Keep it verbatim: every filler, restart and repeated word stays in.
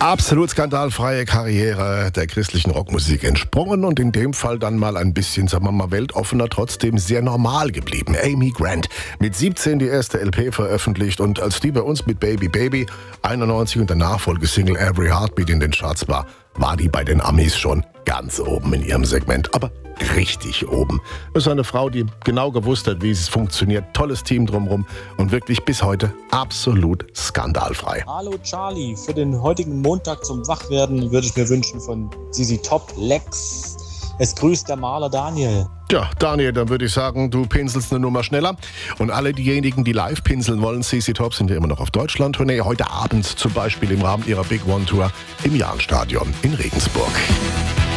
Absolut skandalfreie Karriere der christlichen Rockmusik entsprungen und in dem Fall dann mal ein bisschen, sagen wir mal, weltoffener, trotzdem sehr normal geblieben. Amy Grant, mit siebzehn die erste L P veröffentlicht und als die bei uns mit Baby Baby einundneunzig und der Nachfolgesingle Every Heartbeat in den Charts war, war die bei den Amis schon ganz oben in ihrem Segment, aber richtig oben. Das ist eine Frau, die genau gewusst hat, wie es funktioniert. Tolles Team drumherum und wirklich bis heute absolut skandalfrei. Hallo Charlie, für den heutigen Montag zum Wachwerden würde ich mir wünschen von Z Z Top Lex. Es grüßt der Maler Daniel. Ja, Daniel, dann würde ich sagen, du pinselst eine Nummer schneller. Und alle diejenigen, die live pinseln wollen, Z Z Top sind ja immer noch auf Deutschland-Tournee. Heute Abend zum Beispiel im Rahmen ihrer Big One Tour im Jahnstadion in Regensburg.